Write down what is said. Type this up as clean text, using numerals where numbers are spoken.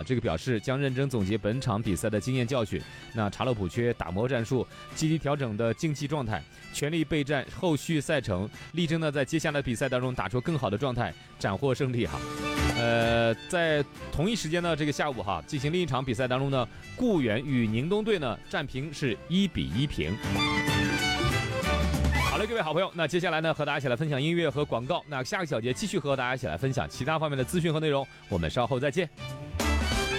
这个表示将认真总结本场比赛的经验教训。那查漏补缺、打磨战术、积极调整的竞技状态，全力备战后续赛程，力争呢在接下来的比赛当中打出更好的状态，斩获胜利哈。在同一时间呢，这个下午哈进行另一场比赛当中呢，固原与宁东队呢战平是1-1平。好了，各位好朋友，那接下来呢和大家一起来分享音乐和广告。那下个小节继续和大家一起来分享其他方面的资讯和内容，我们稍后再见。